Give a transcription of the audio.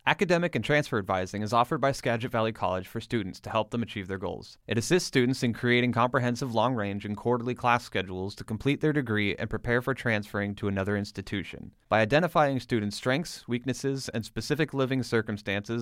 Academic and transfer advising is offered by Skagit Valley College for students to help them achieve their goals. It assists students in creating comprehensive long-range and quarterly class schedules to complete their degree and prepare for transferring to another institution. By identifying students' strengths, weaknesses, and specific living circumstances,